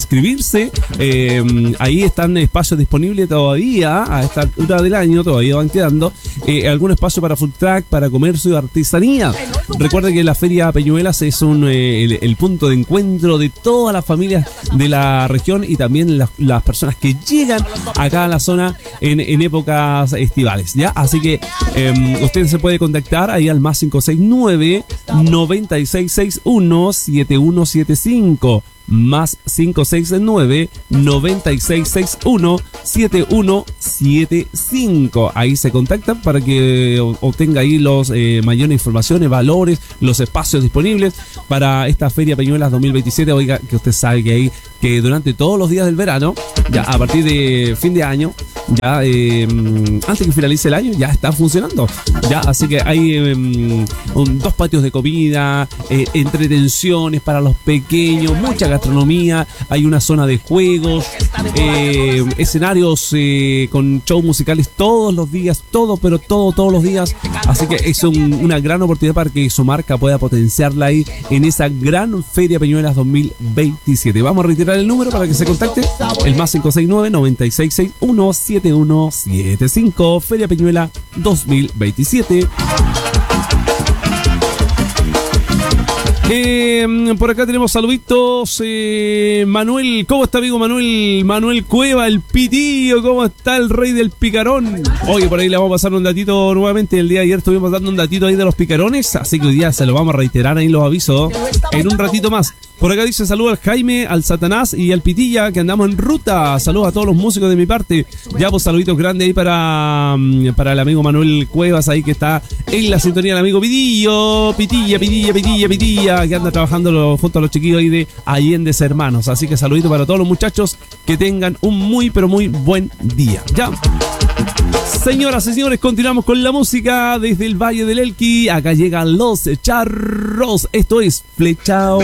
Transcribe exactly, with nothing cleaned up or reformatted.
inscribirse. Eh, ahí están espacios disponibles todavía, a esta altura del año, todavía van quedando eh, algún espacio para food truck, para comercio y artesanía. Recuerda que la Feria Peñuelas es un, eh, el, el punto de encuentro de todas las familias de la región y también las, las personas que llegan acá a la zona en, en épocas estivales, ¿ya? Así que eh, usted se puede contactar ahí al más cinco seis nueve, noventa y seis sesenta y uno, setenta y uno setenta y cinco. Más cinco seis nueve, noventa y seis sesenta y uno, setenta y uno setenta y cinco. Ahí se contactan para que obtenga ahí los eh, mayores informaciones, valores, los espacios disponibles para esta Feria Peñuelas dos mil veintisiete. Oiga, que usted sabe que ahí, que durante todos los días del verano, ya a partir de fin de año, ya eh, antes que finalice el año, ya está funcionando. Ya, así que hay eh, un, dos patios de comida, eh, entretenciones para los pequeños, mucha gastronomía, hay una zona de juegos, eh, escenarios eh, con shows musicales todos los días, todo, pero todo, todos los días. Así que es un, una gran oportunidad para que su marca pueda potenciarla ahí en esa gran Feria Peñuelas dos mil veintisiete. Vamos a reiterar el número para que se contacte, el más cinco seis nueve, noventa y seis sesenta y uno, setenta y uno setenta y cinco. Feria Peñuela dos mil veintisiete. Eh, por acá tenemos saluditos. eh, Manuel, ¿cómo está, amigo Manuel? Manuel Cueva, el pitillo, ¿cómo está el rey del picarón? Oye, por ahí le vamos a pasar un datito nuevamente. El día de ayer estuvimos dando un datito ahí de los picarones, así que hoy día se lo vamos a reiterar, ahí los aviso en un ratito más. Por acá dice saludos al Jaime, al Satanás y al Pitilla, que andamos en ruta. Saludos a todos los músicos de mi parte. Ya, pues saluditos grandes ahí para, para el amigo Manuel Cuevas, ahí que está en la sintonía, el amigo Pitillo, Pitilla, Pitilla, Pitilla, Pitilla, que anda trabajando lo, junto a los chiquillos ahí de Allende Hermanos. Así que saluditos para todos los muchachos, que tengan un muy pero muy buen día. Ya. Señoras y señores, continuamos con la música desde el Valle del Elqui. Acá llegan los charros. Esto es Flechao.